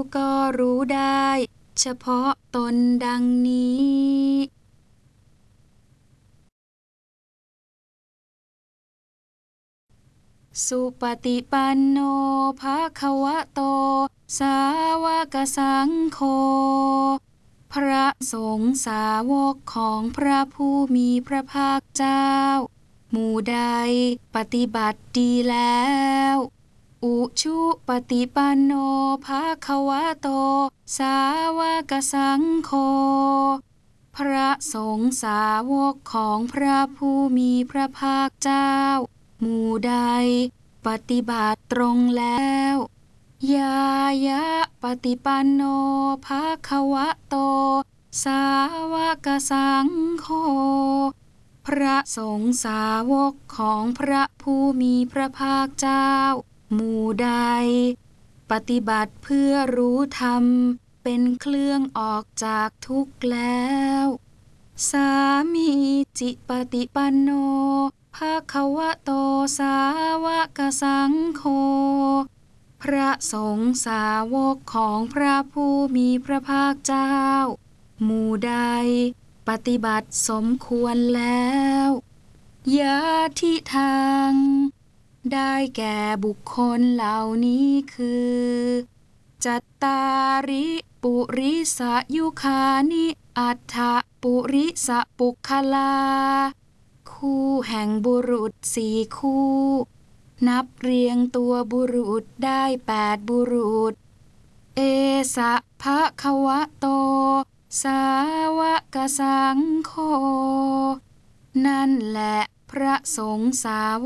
ก็รู้ได้เฉพาะตนดังนี้สุปฏิปันโนภควโตสาวกสังโฆพระสงฆ์สาวกของพระผู้มีพระภาคเจ้าหมู่ใดปฏิบัติดีแล้วอุชุปฏิปันโนภควโตสาวกสังโฆพระสงฆ์สาวกของพระผู้มีพระภาคเจ้าหมู่ใดปฏิบัติตรงแล้วยายะปฏิปันโนภควโตสาวกสังโฆพระสงฆ์สาวกของพระผู้มีพระภาคเจ้าหมู่ใดปฏิบัติเพื่อรู้ธรรมเป็นเครื่องออกจากทุกข์แล้วสามีจิปฏิปันโนภควโตสาวกสังโฆพระสงฆ์สาวกของพระผู้มีพระภาคเจ้าหมู่ใดปฏิบัติสมควรแล้วยะทิทางได้แก่บุคคลเหล่านี้คือจัตตาริปุริสยุคานิอัฏฐปุริสปุคคลาคู่แห่งบุรุษสี่คู่นับเรียงตัวบุรุษได้8บุรุษเอสะภควโตสาวกสังโฆนั่นแหละพระสงฆ์สาว